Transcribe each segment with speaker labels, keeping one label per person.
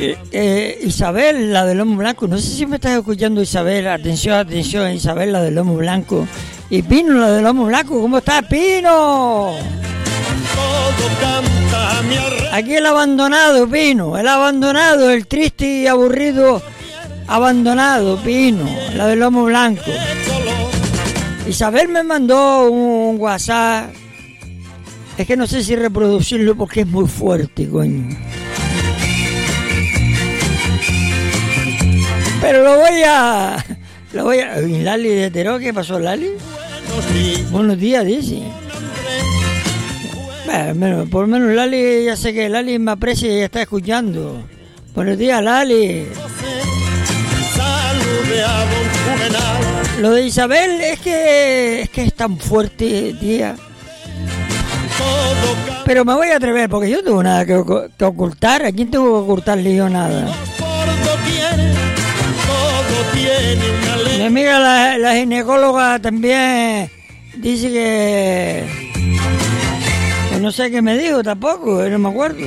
Speaker 1: Isabel, la del lomo blanco, no sé si me estás escuchando, Isabel, atención, Isabel, la del lomo blanco, y Pino, la del lomo blanco, ¿cómo estás, Pino? Aquí el abandonado, Pino, el triste y aburrido abandonado, Pino, la del lomo blanco. Isabel me mandó un WhatsApp, es que no sé si reproducirlo porque es muy fuerte, coño. Pero lo voy a... Lali de Teró, ¿qué pasó, Lali? Buenos días, dice. Bueno, por lo menos Lali, ya sé que Lali me aprecia y está escuchando. Buenos días, Lali. Lo de Isabel es que es tan fuerte, tía. Pero me voy a atrever porque yo no tengo nada que ocultar. ¿A quién tengo que ocultarle yo nada? Mi amiga la ginecóloga también dice que no sé qué me dijo tampoco, no me acuerdo.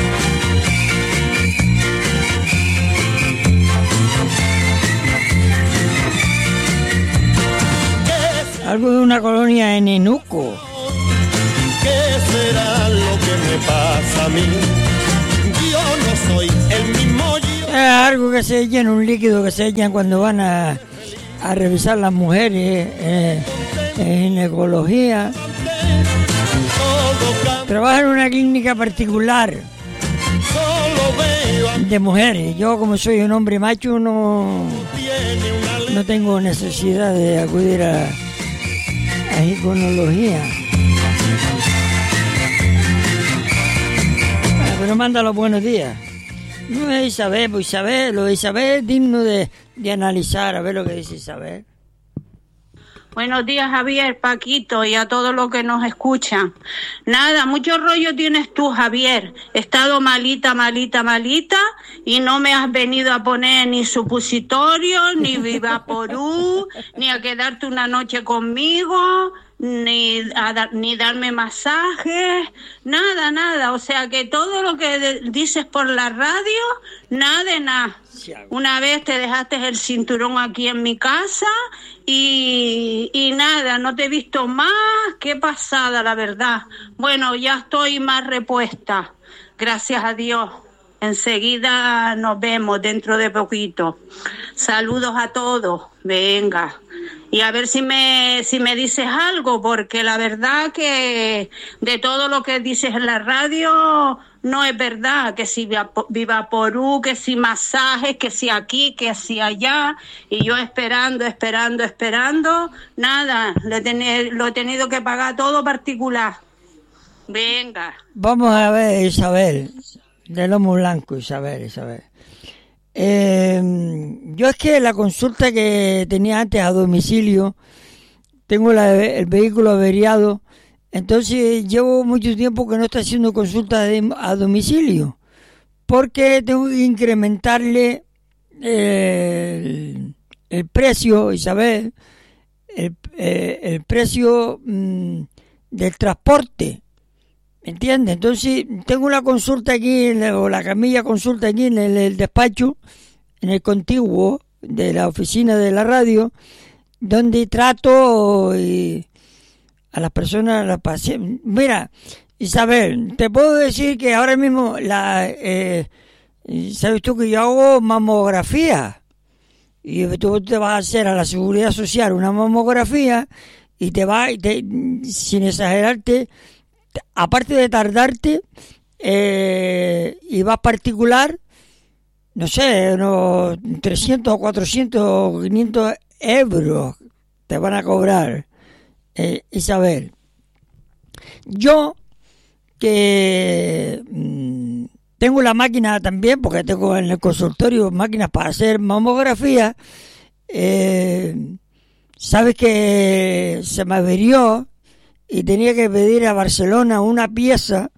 Speaker 1: Algo de una colonia en Enuco.
Speaker 2: ¿Qué será lo que me pasa a mí? Yo no soy el mismo yo.
Speaker 1: Es algo que se echa en un líquido que se echan cuando van a revisar las mujeres en ginecología. Trabaja en una clínica particular de mujeres. Yo, como soy un hombre macho, no tengo necesidad de acudir a ginecología. Pero manda los buenos días. No es Isabel, pues lo de Isabel es digno de analizar, a ver lo que dice Isabel.
Speaker 3: Buenos días, Javier, Paquito, y a todos los que nos escuchan. Nada, mucho rollo tienes tú, Javier. He estado malita, y no me has venido a poner ni supositorio, ni Vivaporú, ni a quedarte una noche conmigo, ni darme masajes, nada. O sea que todo lo que dices por la radio, nada de nada. Una vez te dejaste el cinturón aquí en mi casa y nada, no te he visto más. Qué pasada, la verdad. Bueno, ya estoy más repuesta, gracias a Dios. Enseguida nos vemos dentro de poquito. Saludos a todos. Venga. Y a ver si me dices algo, porque la verdad que de todo lo que dices en la radio no es verdad, que si Vivaporú, que si masajes, que si aquí, que si allá, y yo esperando, nada, lo he tenido que pagar todo particular. Venga.
Speaker 1: Vamos a ver, Isabel, de lomo blanco, Isabel. Yo es que la consulta que tenía antes a domicilio, tengo el vehículo averiado, entonces llevo mucho tiempo que no estoy haciendo consultas a domicilio, porque tengo que incrementarle el precio, Isabel, el precio del transporte. ¿Me entiendes? Entonces, tengo una consulta aquí, o la camilla consulta aquí en el despacho, en el contiguo de la oficina de la radio, donde trato a las personas, a los pacientes. Mira, Isabel, te puedo decir que ahora mismo, sabes tú que yo hago mamografía, y tú te vas a hacer a la Seguridad Social una mamografía, y sin exagerarte, aparte de tardarte, y vas particular, no sé, unos 300 o 400 o 500 euros te van a cobrar, Isabel. Yo, que tengo la máquina también, porque tengo en el consultorio máquinas para hacer mamografía, sabes que se me averió y tenía que pedir a Barcelona una pieza,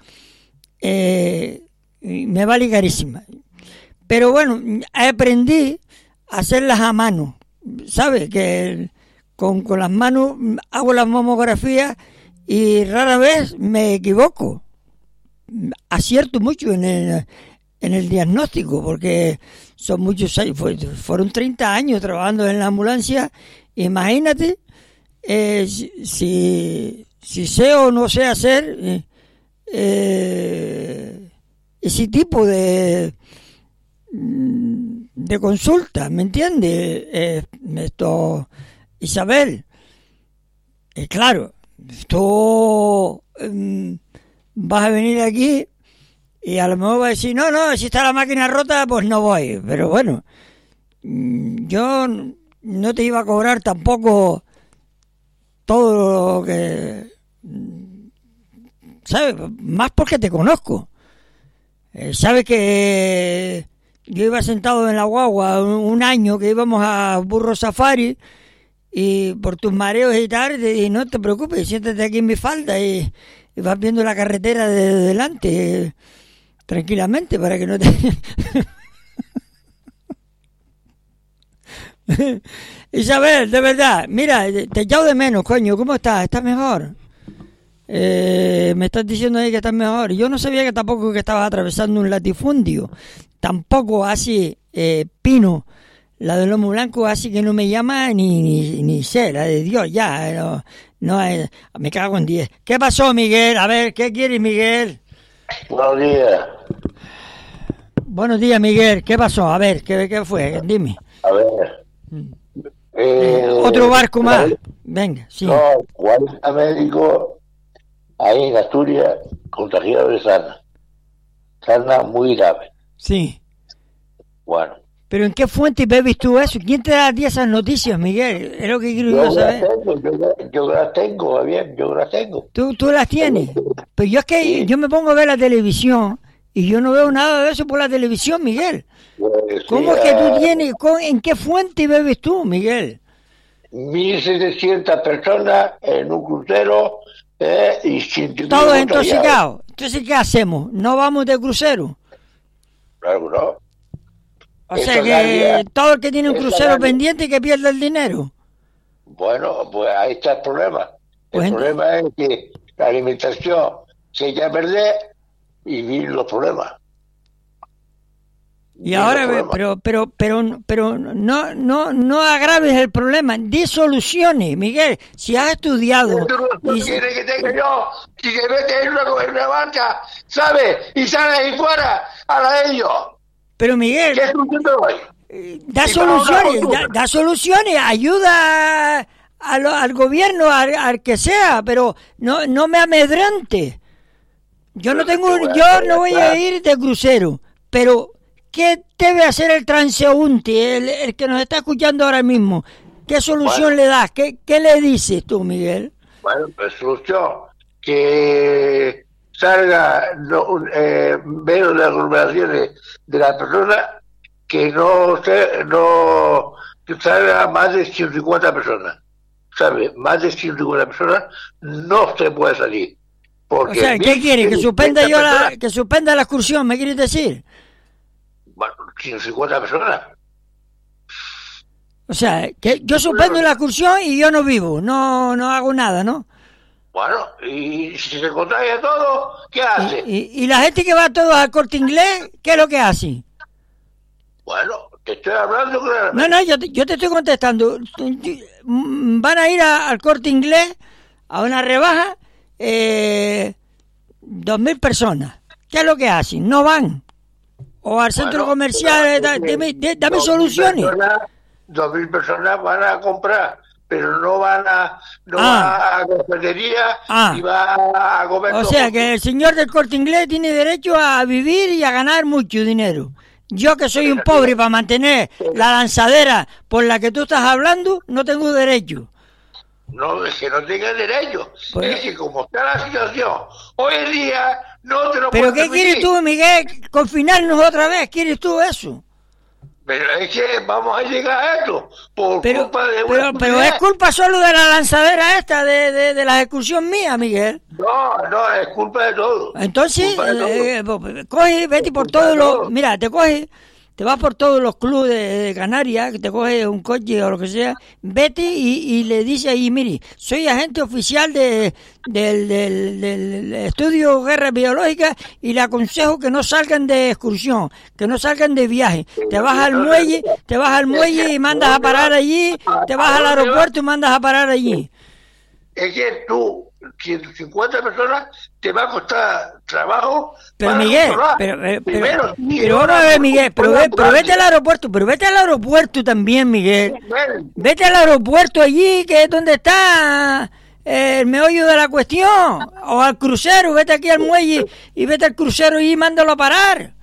Speaker 1: me vale carísima. Pero bueno, aprendí a hacerlas a mano, ¿sabes? Que con las manos hago las mamografías y rara vez me equivoco. Acierto mucho en en el diagnóstico, porque son muchos años, fueron 30 años trabajando en la ambulancia. Imagínate si sé o no sé hacer ese tipo de consulta, ¿me entiendes? Isabel, claro, tú vas a venir aquí y a lo mejor vas a decir, no, si está la máquina rota, pues no voy. Pero bueno, yo no te iba a cobrar tampoco todo lo que... ¿Sabes? Más porque te conozco. Sabes que yo iba sentado en la guagua un año que íbamos a Burro Safari y por tus mareos y tal, te dije, no te preocupes, siéntate aquí en mi falda y vas viendo la carretera de delante tranquilamente para que no te... Isabel, de verdad, mira, te echado de menos, coño, ¿cómo estás? ¿Estás mejor? Me estás diciendo ahí que estás mejor. Yo no sabía que tampoco que estabas atravesando un latifundio. Tampoco así, Pino, la del lomo blanco, así que no me llama ni sé, la de Dios, ya, no me cago en 10. ¿Qué pasó, Miguel? A ver, ¿qué quieres, Miguel?
Speaker 4: Buenos días.
Speaker 1: Buenos días, Miguel. ¿Qué pasó? A ver, ¿qué fue? Dime.
Speaker 4: A ver.
Speaker 1: Otro barco más. Venga, sí.
Speaker 4: No, 40 médicos ahí en Asturias contagiados de sarna muy grave.
Speaker 1: Sí.
Speaker 4: Bueno.
Speaker 1: ¿Pero en qué fuente ves tú eso? ¿Quién te da a ti esas noticias, Miguel? Es lo que quiero yo saber.
Speaker 4: Yo las tengo, bien, yo las tengo.
Speaker 1: ¿Tú las tienes? Pero yo es que sí. Yo me pongo a ver la televisión y yo no veo nada de eso por la televisión, Miguel. Pues, ¿cómo es que tú tienes? ¿En qué fuente bebes tú, Miguel?
Speaker 4: 1.700 personas en un crucero y sin...
Speaker 1: Todos intoxicados. Entonces, ¿qué hacemos? ¿No vamos de crucero?
Speaker 4: Claro, no.
Speaker 1: O sea que todo el que tiene un crucero pendiente que pierde el dinero.
Speaker 4: Bueno, pues ahí está el problema. El problema es que la alimentación se echa a perder y vienen los problemas.
Speaker 1: Y ahora, pero no agraves el problema, di soluciones, Miguel. Si has estudiado...
Speaker 4: ¿Qué quieres que tenga yo? Si se mete en una barca, ¿sabes? Y sale ahí fuera a la de ellos.
Speaker 1: Pero Miguel, da soluciones, ayuda al gobierno, al que sea, pero no me amedrante. Yo no voy a ir de crucero, pero ¿qué debe hacer el transeúnte, el que nos está escuchando ahora mismo? ¿Qué solución le das? ¿Qué le dices tú, Miguel?
Speaker 4: Bueno, pues solución, que salga menos de aglomeraciones de las personas, que que salga más de 150 personas, ¿sabes? Más de 150 personas no se puede salir. Porque
Speaker 1: o sea, ¿qué quiere? ¿Que suspenda que suspenda la excursión, me quieres decir?
Speaker 4: Bueno, 150 personas.
Speaker 1: O sea, que yo suspendo la excursión y yo no vivo, no hago nada, ¿no?
Speaker 4: Bueno, y si se contagia todo, ¿qué hace?
Speaker 1: ¿Y la gente que va todos al Corte Inglés, qué es lo que hace?
Speaker 4: Bueno, te estoy hablando claramente.
Speaker 1: No, yo te estoy contestando. Van a ir al Corte Inglés a una rebaja 2.000 personas. ¿Qué es lo que hacen? No van. O al centro comercial, dame soluciones.
Speaker 4: 2.000 personas van a comprar, pero no van a cafetería y van a comer.
Speaker 1: O sea que el señor del Corte Inglés tiene derecho a vivir y a ganar mucho dinero. Yo que soy un pobre para mantener la lanzadera por la que tú estás hablando, no tengo derecho.
Speaker 4: No, es que no tengas derecho. Pues, es que como está la situación, hoy en día no te lo puedo
Speaker 1: ¿pero qué quieres tú, Miguel? ¿Confinarnos otra vez? ¿Quieres tú eso?
Speaker 4: Pero es que vamos a llegar a esto culpa de una...
Speaker 1: Pero es culpa solo de la lanzadera esta, de la excursión mía, Miguel.
Speaker 4: No, es culpa de todo.
Speaker 1: Entonces, coge, vete por todo lo... Mira, te te vas por todos los clubes de Canarias, que te coges un coche o lo que sea, vete y le dices ahí, mire, soy agente oficial del estudio guerras biológicas y le aconsejo que no salgan de excursión, que no salgan de viaje. Te vas al muelle y mandas a parar allí, te vas al aeropuerto y mandas a parar allí.
Speaker 4: Es que tú, 150 personas, te va a costar trabajo.
Speaker 1: Pero Miguel, pero vamos a ver, Miguel, pero vete al aeropuerto también, Miguel. Vete al aeropuerto allí, que es donde está el meollo de la cuestión. O al crucero, vete aquí al muelle y vete al crucero y mándalo a parar.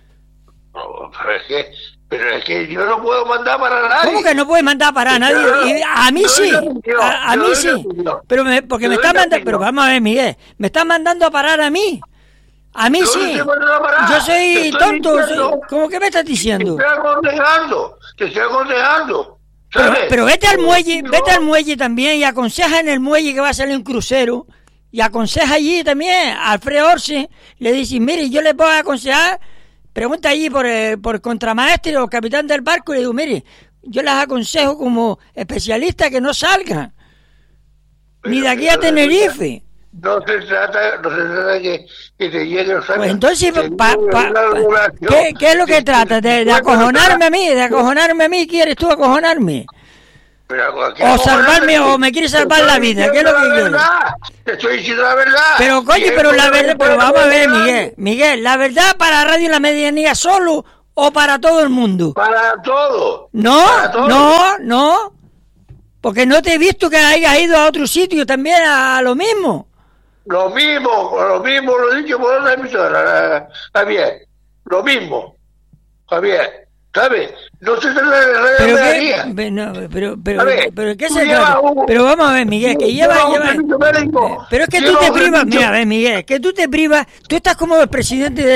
Speaker 4: Pero es que yo no puedo mandar para nadie.
Speaker 1: ¿Cómo que no puedes mandar para nadie? A mí sí. A mí sí. Porque me están mandando. Pero vamos a ver, Miguel. Me están mandando a parar a mí. A mí sí. Yo soy tonto. ¿Cómo que me estás diciendo?
Speaker 4: Te estoy aconsejando.
Speaker 1: Pero vete al muelle también y aconseja en el muelle que va a salir un crucero. Y aconseja allí también a Alfredo Orce. Le dices, mire, yo le puedo aconsejar. Pregunta allí por el contramaestre o capitán del barco y le digo, mire, yo les aconsejo como especialista que no salgan, ni de aquí a Tenerife.
Speaker 4: No se trata que te lleguen los años.
Speaker 1: Pues entonces, ¿qué es lo que trata? ¿De acojonarme a mí? ¿De acojonarme a mí? ¿Quieres tú acojonarme? O salvarme, o me quieres salvar la vida. ¿Qué es lo que quieres?
Speaker 4: Te estoy diciendo la verdad.
Speaker 1: Pero coño, pero la verdad, pero vamos a ver, Miguel, ¿la verdad para Radio La Medianía solo o para todo el mundo?
Speaker 4: Para todo.
Speaker 1: No. Porque no te he visto que hayas ido a otro sitio también a lo mismo.
Speaker 4: Lo mismo lo he dicho por otra emisora, Javier. Lo mismo, Javier. ¿Sabes? No se trata de la medianía.
Speaker 1: Pero ¿qué se trata? Pero vamos a ver, Miguel, que lleva. Pero es que tú te privas, mira, a ver, Miguel, que tú te privas, tú estás como el presidente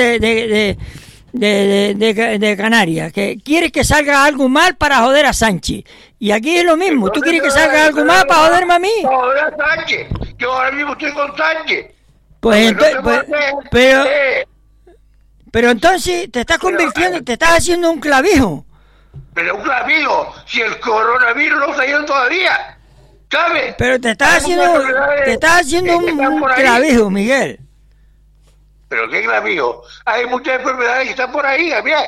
Speaker 1: de Canarias, que quieres que salga algo mal para joder a Sánchez. Y aquí es lo mismo, tú quieres que salga algo mal para joderme a mí.
Speaker 4: Joder a Sánchez, yo ahora mismo estoy con Sánchez.
Speaker 1: Pues entonces, pero entonces te estás convirtiendo, te estás haciendo un clavijo.
Speaker 4: Pero un clavijo, si el coronavirus no se ha ido todavía, ¿sabes?
Speaker 1: Pero te estás haciendo un clavijo, Miguel.
Speaker 4: ¿Pero qué clavijo? Hay muchas enfermedades que están por ahí, Javier.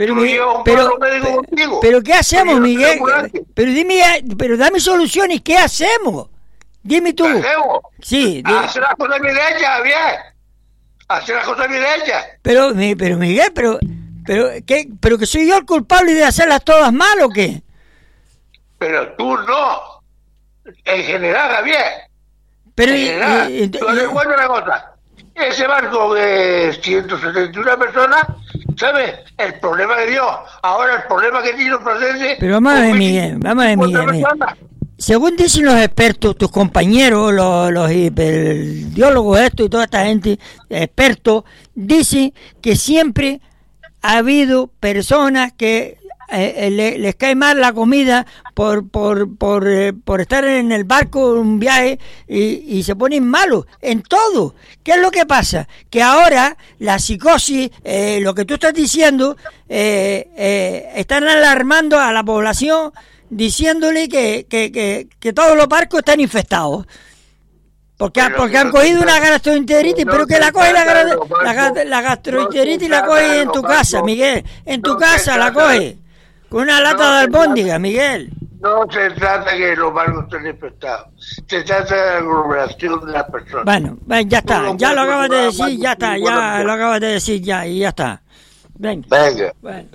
Speaker 1: Pero ¿qué hacemos, Miguel? Pero dime, pero dame soluciones, ¿qué hacemos? Dime tú.
Speaker 4: ¿Qué hacemos?
Speaker 1: Sí.
Speaker 4: Hacer las cosas bien hechas, Javier. Hacer las cosas bien hechas.
Speaker 1: Pero Miguel, pero que soy yo el culpable de hacerlas todas mal o qué?
Speaker 4: Pero tú no. En general, Javier.
Speaker 1: Pero
Speaker 4: te cuento una cosa. Ese barco de 171 personas, ¿sabes? El problema de Dios. Ahora el problema que tiene los franceses.
Speaker 1: Pero vamos a ver, Miguel. Según dicen los expertos, tus compañeros, los hiperdiólogos y toda esta gente, expertos, dicen que siempre ha habido personas que les cae mal la comida por estar en el barco en un viaje y se ponen malos en todo. ¿Qué es lo que pasa? Que ahora la psicosis, lo que tú estás diciendo, están alarmando a la población diciéndole que todos los barcos están infestados. Porque han cogido una gastroenteritis, pero que la coge la gastroenteritis la coge en tu casa, Miguel. En tu casa la coge. Con una lata de albóndiga, Miguel.
Speaker 4: No se trata que los barcos estén infectados. Se trata de la aglomeración de las personas.
Speaker 1: Bueno, ya está. Ya lo acabas de decir, ya está. Ya lo acabas de decir, ya, y ya está. Venga. Bueno.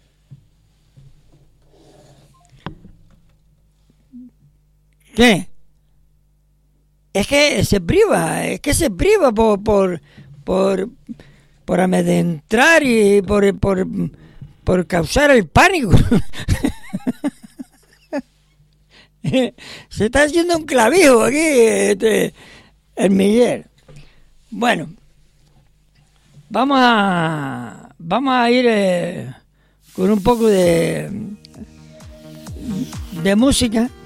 Speaker 1: ¿Qué? Es que se priva por amedrentar y por causar el pánico. Se está haciendo un clavijo aquí, el Miguel. Bueno, vamos a ir con un poco de música.